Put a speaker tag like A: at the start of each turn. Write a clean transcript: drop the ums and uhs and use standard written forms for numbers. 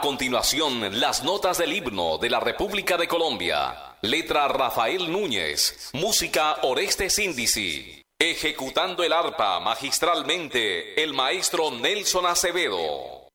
A: continuación, las notas del himno de la República de Colombia. Letra Rafael Núñez. Música Orestes Índici. Ejecutando el arpa magistralmente, el maestro Nelson Acevedo.